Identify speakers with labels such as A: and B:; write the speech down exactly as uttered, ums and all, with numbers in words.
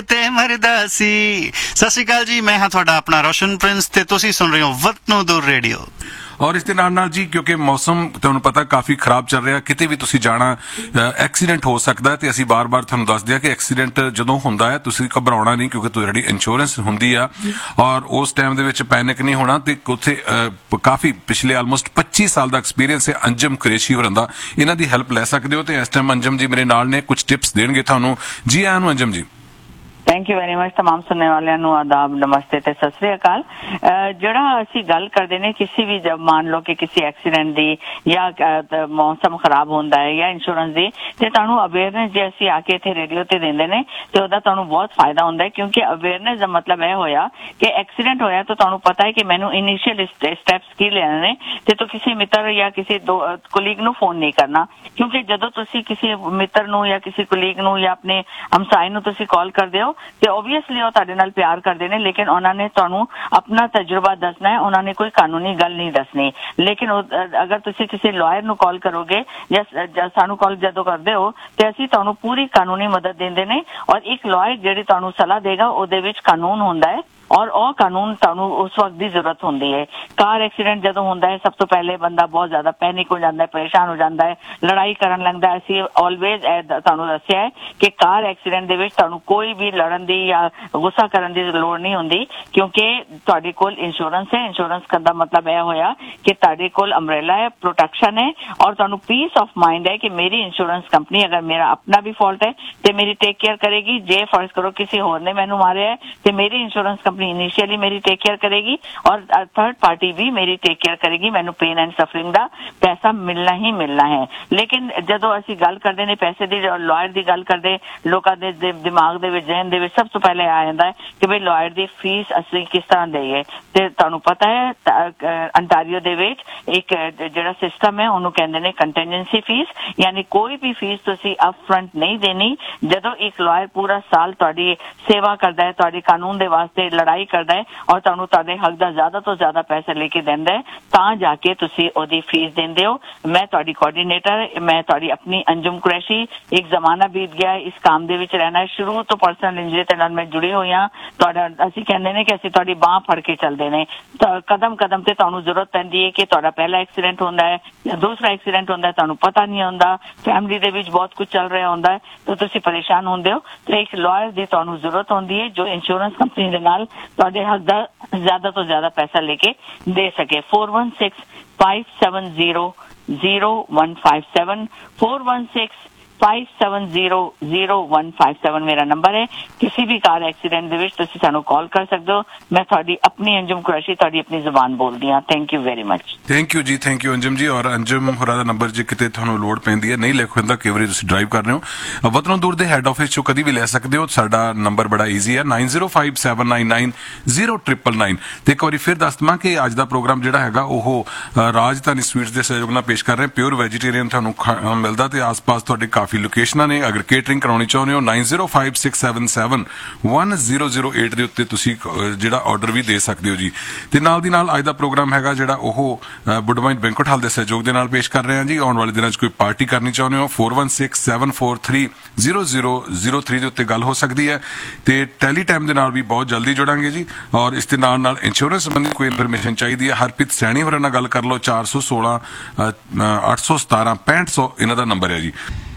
A: ਤੇ ਮਰਦਾ ਸੀ। ਸਤਿ ਸ਼੍ਰੀ ਅਕਾਲ ਜੀ, ਮੈਂ ਹਾਂ ਤੁਹਾਡਾ ਆਪਣਾ ਰੋਸ਼ਨ ਪ੍ਰਿੰਸ ਤੇ ਤੁਸੀਂ ਸੁਣ ਰਹੇ ਹੋ ਵਤਨੋਂ ਦੂਰ ਰੇਡੀਓ।
B: ਔਰ ਇਸ ਦੇ ਨਾਲ ਨਾਲ ਜੀ ਕਿਉਂਕਿ ਮੌਸਮ ਤੁਹਾਨੂੰ ਪਤਾ ਕਾਫੀ ਖਰਾਬ ਚੱਲ ਰਿਹਾ, ਕਿਤੇ ਵੀ ਤੁਸੀਂ ਜਾਣਾ ਐਕਸੀਡੈਂਟ ਹੋ ਸਕਦਾ ਤੇ ਅਸੀਂ ਬਾਰ-ਬਾਰ ਤੁਹਾਨੂੰ ਦੱਸਦੇ ਆ ਕਿ ਐਕਸੀਡੈਂਟ ਜਦੋਂ ਹੁੰਦਾ ਹੈ ਤੁਸੀਂ ਘਬਰਾਉਣਾ ਨਹੀਂ, ਕਿਉਂਕਿ ਤੁਹਾਡੀ ਇੰਸ਼ੋਰੈਂਸ ਹੁੰਦੀ ਆ ਔਰ ਉਸ ਟਾਈਮ ਦੇ ਵਿੱਚ ਪੈਨਿਕ ਨਹੀਂ ਹੋਣਾ। ਤੇ ਉੱਥੇ ਕਾਫੀ ਪਿਛਲੇ ਆਲਮੋਸਟ ਪੱਚੀ ਸਾਲ ਦਾ ਐਕਸਪੀਰੀਅੰਸ ਹੈ ਅੰਜਮ ਕੁਰੈਸ਼ੀ ਹੋਰਾਂ ਦਾ, ਇਹਨਾਂ ਦੀ ਹੈਲਪ ਲੈ ਸਕਦੇ ਹੋ। ਤੇ ਇਸ ਟਾਈਮ ਅੰਜਮ ਜੀ ਮੇਰੇ ਨਾਲ ਨੇ, ਕੁਝ ਟਿਪਸ ਦੇਣਗੇ ਤੁਹਾਨੂੰ। ਜੀ ਆਇਆਂ ਨੂੰ ਅੰਜਮ ਜੀ।
C: Thank you very much. तमाम सुनने वाले आदाब, नमस्ते ते सत श्री अकाल। ਜਿਹੜਾ ਅਸੀਂ ਗੱਲ ਕਰਦੇ ਨੇ ਕਿਸੇ ਵੀ, ਜब मान लो कि किसी एक्सीडेंट ਦੀ ਜਾਂ ਮੌਸਮ ਖਰਾਬ ਹੁੰਦਾ ਹੈ ਜਾਂ ਇੰਸ਼ੋਰੈਂਸ ਦੀ, ਤੇ ਤੁਹਾਨੂੰ ਅਵੇਅਰਨੈਸ ਜੇ ਅਸੀਂ ਆ ਕੇ ਇੱਥੇ ਰੇਡੀਓ ਤੇ ਦਿੰਦੇ ਨੇ ਤੇ ਉਹਦਾ ਤੁਹਾਨੂੰ ਬਹੁਤ ਫਾਇਦਾ ਹੁੰਦਾ ਹੈ, ਕਿਉਂਕਿ ਅਵੇਅਰਨੈਸ ਦਾ ਮਤਲਬ ਇਹ ਹੋਇਆ ਕਿ ਐਕਸੀਡੈਂਟ ਹੋਇਆ ਤਾਂ ਤੁਹਾਨੂੰ ਪਤਾ ਹੈ ਕਿ ਮੈਨੂੰ ਇਨੀਸ਼ੀਅਲ ਸਟੈਪਸ ਕੀ ਲੈਣੇ ਨੇ ਤੇ ਤੂੰ ਕਿਸੇ ਮਿੱਤਰ ਜਾਂ ਕਿਸੇ ਕੋਲੀਗ ਨੂੰ ਫੋਨ ਨਹੀਂ ਕਰਨਾ, ਕਿਉਂਕਿ ਜਦੋਂ ਤੁਸੀਂ ਕਿਸੇ ਮਿੱਤਰ ਨੂੰ ਜਾਂ ਕਿਸੇ ਕੋਲੀਗ ਨੂੰ ਜਾਂ ਆਪਣੇ ਹਮਸਾਏ ਨੂੰ ਤੁਸੀਂ ਕਾਲ ਕਰਦੇ ਹੋ ਤੇ ਓਬਵੀਅਸਲੀ ਉਹ ਤੁਹਾਡੇ ਨਾਲ ਪਿਆਰ ਕਰਦੇ ਨੇ, ਲੇਕਿਨ ਉਹਨਾਂ ਨੇ ਤੁਹਾਨੂੰ ਆਪਣਾ ਤਜਰਬਾ ਦੱਸਣਾ ਹੈ, ਉਹਨਾਂ ਨੇ ਕੋਈ ਕਾਨੂੰਨੀ ਗੱਲ ਨਹੀਂ ਦੱਸਣੀ। ਲੇਕਿਨ ਅਗਰ ਤੁਸੀਂ ਕਿਸੇ ਲਾਇਰ ਨੂੰ ਕਾਲ ਕਰੋਗੇ ਜਾਂ ਸਾਨੂੰ ਕਾਲ ਜਦੋਂ ਕਰਦੇ ਹੋ ਤੇ ਅਸੀਂ ਤੁਹਾਨੂੰ ਪੂਰੀ ਕਾਨੂੰਨੀ ਮਦਦ ਦਿੰਦੇ ਨੇ, ਔਰ ਇੱਕ ਲਾਇਰ ਜਿਹੜੀ ਤੁਹਾਨੂੰ ਸਲਾਹ ਦੇਗਾ ਉਹਦੇ ਵਿੱਚ ਕਾਨੂੰਨ ਹੁੰਦਾ ਹੈ ਔਰ ਉਹ ਕਾਨੂੰਨ ਤੁਹਾਨੂੰ ਉਸ ਵਕਤ ਦੀ ਜ਼ਰੂਰਤ ਹੁੰਦੀ ਹੈ। ਕਾਰ ਐਕਸੀਡੈਂਟ ਜਦੋਂ ਹੁੰਦਾ ਹੈ ਸਭ ਤੋਂ ਪਹਿਲੇ ਬੰਦਾ ਬਹੁਤ ਜ਼ਿਆਦਾ ਪੈਨਿਕ ਹੋ ਜਾਂਦਾ ਹੈ, ਪਰੇਸ਼ਾਨ ਹੋ ਜਾਂਦਾ ਹੈ, ਲੜਾਈ ਕਰਨ ਲੱਗਦਾ ਹੈ। ਅਸੀਂ ਆਲਵੇਜ਼ ਤੁਹਾਨੂੰ ਦੱਸਿਆ ਹੈ ਕਿ ਕਾਰ ਐਕਸੀਡੈਂਟ ਦੇ ਵਿੱਚ ਤੁਹਾਨੂੰ ਕੋਈ ਵੀ ਲੜਨ ਦੀ ਜਾਂ ਗੁੱਸਾ ਕਰਨ ਦੀ ਲੋੜ ਨਹੀਂ ਹੁੰਦੀ, ਕਿਉਂਕਿ ਤੁਹਾਡੇ ਕੋਲ ਇੰਸ਼ੋਰੈਂਸ ਹੈ। ਇੰਸ਼ੋਰੈਂਸ ਕਰਨ ਦਾ ਮਤਲਬ ਇਹ ਹੋਇਆ ਕਿ ਤੁਹਾਡੇ ਕੋਲ ਅੰਬਰੇਲਾ ਹੈ, ਪ੍ਰੋਟੈਕਸ਼ਨ ਹੈ, ਔਰ ਤੁਹਾਨੂੰ ਪੀਸ ਆਫ ਮਾइंड ਹੈ ਕਿ ਮੇਰੀ ਇੰਸ਼ੋਰੈਂਸ ਕੰਪਨੀ ਅਗਰ ਮੇਰਾ ਆਪਣਾ ਵੀ ਫਾਲਟ ਹੈ ਤੇ ਮੇਰੀ ਟੇਕ ਕੇਅਰ ਕਰੇਗੀ। ਜੇ ਫਰਜ਼ ਕਰੋ ਕਿਸੇ ਹੋਰ ਨੇ ਮੈਨੂੰ ਮਾਰਿਆ ਹੈ ਤੇ ਮੇਰੀ ਇੰਸ਼ੋਰੈਂਸ ਕੰਪਨੀ ਇਨੀਸ਼ੀਅਲੀ ਮੇਰੀ ਟੇਕ ਕੇਅਰ ਕਰੇਗੀ ਔਰ ਥਰਡ ਪਾर्टी भी मेरी टेक केयर करेगी। मैनू पेन एंड सफरिंग ਦਾ ਪੈਸਾ ਮਿਲਣਾ ਹੀ ਮਿਲਣਾ ਹੈ। ਲੇਕਿਨ ਜਦੋਂ ਅਸੀਂ ਗੱਲ ਕਰਦੇ ਨੇ ਪੈਸੇ ਦੀ, ਲਾਇਰ ਦੀ ਗੱਲ ਕਰਦੇ, ਲੋਕਾਂ ਦੇ ਦਿਮਾਗ ਦੇ ਵਿੱਚ, ਜ਼ਿਹਨ ਦੇ ਵਿੱਚ ਸਭ ਤੋਂ ਪਹਿਲੇ ਆ ਜਾਂਦਾ ਹੈ ਕਿ ਬਈ ਲਾਇਰ ਦੀ ਫੀਸ ਅਸੀਂ ਕਿਸ ਤਰ੍ਹਾਂ ਦੇਈਏ। ਤੇ ਤੁਹਾਨੂੰ ਪਤਾ ਹੈ ਅੰਟਾਰੀਓ ਦੇ ਵਿੱਚ ਇੱਕ ਜਿਹੜਾ ਸਿਸਟਮ ਹੈ ਉਹਨੂੰ ਕਹਿੰਦੇ ਨੇ ਕੰਟੀਨਜੈਂਸੀ ਫੀਸ, ਯਾਨੀ ਕੋਈ ਵੀ ਫੀਸ ਤੁਸੀਂ ਅਪ ਫਰੰਟ ਨਹੀਂ ਦੇਣੀ। ਜਦੋਂ ਇੱਕ ਲਾਇਰ ਪੂਰਾ ਸਾਲ ਤੁਹਾਡੀ ਸੇਵਾ ਕਰਦਾ ਹੈ, ਤੁਹਾਡੇ ਕਾਨੂੰਨ ਦੇ ਵਾਸਤੇ ਲੜਾਈ ਕਰਦਾ ਹੈ ਔਰ ਤੁਹਾਨੂੰ ਤੁਹਾਡੇ ਹੱਕ ਦਾ ਜ਼ਿਆਦਾ ਤੋਂ ਜ਼ਿਆਦਾ ਪੈਸਾ ਲੈ ਕੇ ਦਿੰਦਾ ਹੈ, ਤਾਂ ਜਾ ਕੇ ਤੁਸੀਂ ਉਹਦੀ ਫੀਸ ਦਿੰਦੇ ਹੋ। ਮੈਂ ਤੁਹਾਡੀ ਕੋਆਰਡੀਨੇਟਰ, ਮੈਂ ਤੁਹਾਡੀ ਆਪਣੀ ਅੰਜਮ ਕੁਰੈਸ਼ੀ। ਇੱਕ ਜ਼ਮਾਨਾ ਬੀਤ ਗਿਆ ਇਸ ਕੰਮ ਦੇ ਵਿੱਚ ਰਹਿਣਾ, ਸ਼ੁਰੂ ਤੋਂ ਪਰਸਨਲ ਇੰਜਰੀ ਦੇ ਨਾਲ ਮੈਂ ਜੁੜੀ ਹੋਈ ਹਾਂ। ਤੁਹਾਡਾ ਅਸੀਂ ਕਹਿੰਦੇ ਨੇ ਕਿ ਅਸੀਂ ਤੁਹਾਡੀ ਬਾਂਹ ਫੜ ਕੇ ਚੱਲਦੇ ਨੇ, ਕਦਮ ਕਦਮ ਤੇ ਤੁਹਾਨੂੰ ਜ਼ਰੂਰਤ ਪੈਂਦੀ ਹੈ ਕਿ ਤੁਹਾਡਾ ਪਹਿਲਾ ਐਕਸੀਡੈਂਟ ਹੁੰਦਾ ਹੈ ਜਾਂ ਦੂਸਰਾ ਐਕਸੀਡੈਂਟ ਹੁੰਦਾ ਹੈ, ਤੁਹਾਨੂੰ ਪਤਾ ਨਹੀਂ ਹੁੰਦਾ, ਫੈਮਿਲੀ ਦੇ ਵਿੱਚ ਬਹੁਤ ਕੁਝ ਚੱਲ ਰਿਹਾ ਹੁੰਦਾ ਹੈ ਤਾਂ ਤੁਸੀਂ ਪਰੇਸ਼ਾਨ ਹੁੰਦੇ ਹੋ, ਤੇ ਇੱਕ ਲਾਇਰ ਦੀ ਤੁਹਾਨੂੰ ਜ਼ਰੂਰਤ ਹੁੰਦੀ ਹੈ ਜੋ ਇੰਸ਼ੋਰੈਂਸ ਕੰਪਨੀ ਦੇ ਨਾਲ ਤੁਹਾਡੇ ਹੱਕ ਦਾ ਜ਼ਿਆਦਾ ਤੋਂ ਜ਼ਿਆਦਾ ਪੈਸਾ ਲੈ ਕੇ ਦੇ ਸਕੇ। Four one six five seven zero zero one five seven four one six five seven zero zero one five seven मेरा नंबर है। किसी भी कार एक्सीडेंट ਦੇ ਵਿੱਚ ਤੁਸੀਂ ਸਾਨੂੰ ਕਾਲ ਕਰ ਸਕਦੇ ਹੋ। ਮੈਂ ਤੁਹਾਡੀ ਆਪਣੀ ਅੰਜਮ ਕੁਰੈਸ਼ੀ, ਤੁਹਾਡੀ ਆਪਣੀ ਜ਼ੁਬਾਨ ਬੋਲਦੀ ਹਾਂ। Thank you very much.
B: Thank you ਜੀ, ਥੈਂਕ ਯੂ ਅੰਜਮ ਜੀ। ਔਰ ਅੰਜਮ ਹੋਰਾਂ ਦਾ ਨੰਬਰ ਜੇ ਕਿਤੇ ਤੁਹਾਨੂੰ ਲੋੜ ਪੈਂਦੀ ਹੈ, ਨਹੀਂ ਲਿਖ ਹੁੰਦਾ, ਕਈ ਵਾਰੀ ਤੁਸੀਂ ਡਰਾਈਵ ਕਰ ਰਹੇ ਹੋ, ਵਤਨੋਂ ਦੂਰ ਦੇ ਹੈੱਡ ਆਫਿਸ ਚੋਂ ਕਦੀ ਵੀ ਲੈ ਸਕਦੇ ਹੋ। ਸਾਡਾ ਨੰਬਰ ਬੜਾ ਈਜ਼ੀ ਹੈ, ਨਾइन zero five seven nine nine zero triple nine. ਤੇ ਇੱਕ ਵਾਰੀ ਫਿਰ ਦੱਸ ਦਵਾਂ ਕਿ ਅੱਜ ਦਾ ਪ੍ਰੋਗਰਾਮ ਜਿਹੜਾ ਹੈਗਾ ਉਹ ਰਾਜਧਾਨੀ ਸਵੀਟਸ ਦੇ ਸਹਿਯੋਗ ਨਾਲ ਪੇਸ਼ ਕਰ ਰਹੇ। ਪਿਓਰ ਵੈਜੀਟੇਰੀਅਨ ਤੁਹਾਨੂੰ ਮਿਲਦਾ ਤੇ ਆਸ-ਪਾਸ ਤੁਹਾਡੇ ਕਾਫੀ ਲੋਕੇਸ਼ਨਾਂ ਨੇ। ਅਗਰ ਕੇਟਰਿੰਗ ਕਰਾਉਣੀ ਚਾਹੁੰਦੇ ਹੋ nine zero five six seven seven one zero zero eight ਦੇ ਉੱਤੇ ਤੁਸੀਂ ਜਿਹੜਾ ਆਰਡਰ ਵੀ ਦੇ ਸਕਦੇ ਹੋ ਜੀ। ਤੇ ਨਾਲ ਦੀ ਨਾਲ ਅੱਜ ਦਾ ਪ੍ਰੋਗਰਾਮ ਹੈਗਾ ਜਿਹੜਾ ਉਹ ਬੁੱਢਵਾਈਨ ਬੈਂਕੁਏਟ ਹਾਲ ਦੇ ਸਹਿਯੋਗ ਦੇ ਨਾਲ ਪੇਸ਼ ਕਰ ਰਹੇ ਹਾਂ ਜੀ। ਆਉਣ ਵਾਲੇ ਦਿਨਾਂ 'ਚ ਕੋਈ ਪਾਰਟੀ ਕਰਨੀ ਚਾਹੁੰਦੇ ਹੋ four one six seven four three zero zero zero three ਦੇ ਉੱਤੇ ਗੱਲ ਹੋ ਸਕਦੀ ਹੈ। ਤੇ ਟੈਲੀ ਟਾਈਮ ਦੇ ਨਾਲ ਵੀ ਬਹੁਤ ਜਲਦੀ ਜੁੜਾਂਗੇ ਜੀ। ਔਰ ਇਸ ਦੇ ਨਾਲ ਨਾਲ ਇੰਸ਼ੋਰੈਂਸ ਸੰਬੰਧੀ ਕੋਈ ਇਨਫੋਰਮੇਸ਼ਨ ਚਾਹੀਦੀ ਹੈ, ਹਰਪ੍ਰੀਤ ਸੈਣੀ ਹੋਰਾਂ ਨਾਲ ਗੱਲ ਕਰ ਲਓ। ਚਾਰ ਸੌ ਸੋਲਾਂ ਅੱਠ ਸੌ ਸਤਾਰਾਂ ਪੈਂਹਠ ਸੌ ਇਹਨਾਂ ਦਾ ਨੰਬਰ ਹੈ ਜੀ।